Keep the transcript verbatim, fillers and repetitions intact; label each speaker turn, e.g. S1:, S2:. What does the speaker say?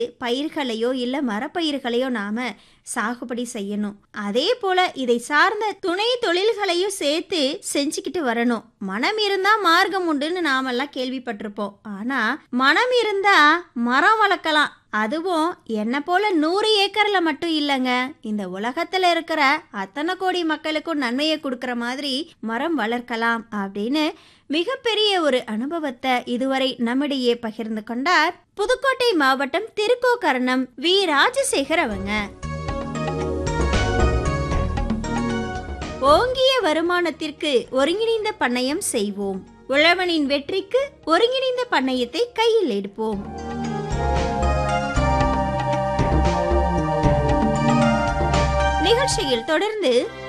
S1: பயிர்களையோ இல்ல மரப்பயிர்களையோ நாம சாகுபடி செய்யணும். அதே போல இதை சார்ந்த துணை தொழில்களையும் சேர்த்து செஞ்சுக்கிட்டு வரணும். மனம் இருந்தா மார்க்கம் உண்டுன்னு நாமெல்லாம் கேள்விப்பட்டிருப்போம். ஆனா மனம் இருந்தா மரம் வளர்க்கலாம். அதுவும் என்ன போல நூறு ஏக்கர்ல மட்டும் இல்லைங்க, இந்த உலகத்துல இருக்கிற அத்தனை கோடி மக்களுக்கும் நன்மையை கொடுக்கற மாதிரி மரம் வளர்க்கலாம் அப்படின்னு மிகப்பெரிய ஒரு அனுபவத்தை இதுவரை நம்மிடையே பகிர்ந்து கொண்டார் புதுக்கோட்டை மாவட்டம் திருக்கோக்கரணம் வி ராஜசேகர் அவங்க. ஓங்கிய வருமானத்திற்கு ஒருங்கிணைந்த பண்ணையம் செய்வோம், உழவனின் வெற்றிக்கு ஒருங்கிணைந்த பண்ணையத்தை கையில் எடுப்போம். நிகழ்ச்சியில் தொடர்ந்து